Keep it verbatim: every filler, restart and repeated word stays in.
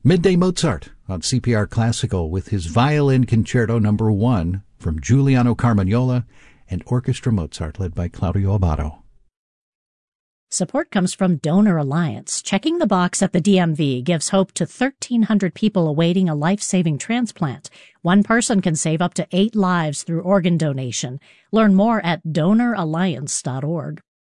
Midday Mozart on C P R Classical with his Violin Concerto Number One from Giuliano Carmagnola and Orchestra Mozart led by Claudio Abbado. Support comes from Donor Alliance. Checking the box at the D M V gives hope to thirteen hundred people awaiting a life-saving transplant. One person can save up to eight lives through organ donation. Learn more at donor alliance dot org.